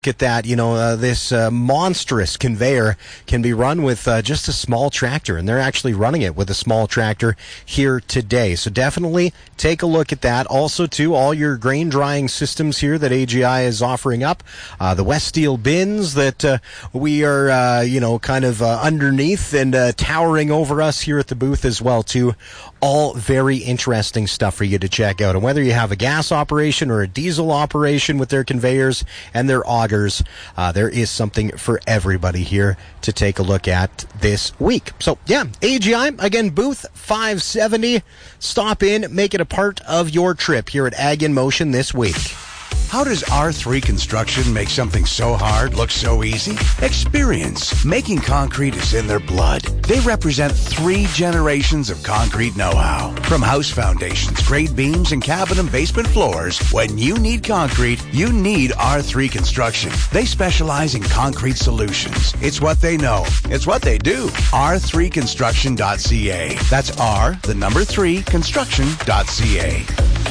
at that, this monstrous conveyor can be run with just a small tractor, and they're actually running it with a small tractor here today. So definitely take a look at that. Also, too, all your grain drying systems here that AGI is offering up, the West Steel bins that we are, kind of underneath and towering over us here at the booth as well, too. All very interesting stuff for you to check out. And whether you have a gas operation or a diesel operation with their conveyors and their augers, there is something for everybody here to take a look at this week. So, yeah, AGI, again, booth 570. Stop in, make it a part of your trip here at Ag in Motion this week. How does R3 Construction make something so hard look so easy? Experience. Making concrete is in their blood. They represent 3 generations of concrete know-how. From house foundations, grade beams, and cabin and basement floors, when you need concrete, you need R3 Construction. They specialize in concrete solutions. It's what they know. It's what they do. R3construction.ca. That's R3 construction.ca.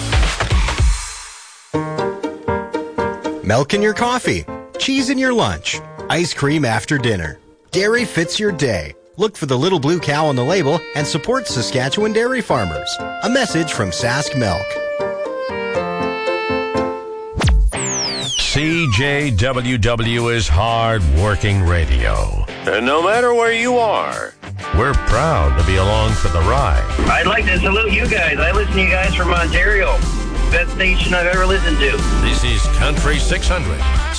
Milk in your coffee, cheese in your lunch, ice cream after dinner. Dairy fits your day. Look for the little blue cow on the label and support Saskatchewan dairy farmers. A message from Sask Milk. CJWW is hard-working radio. And no matter where you are, we're proud to be along for the ride. I'd like to salute you guys. I listen to you guys from Ontario. Best station I've ever listened to. This is Country 600.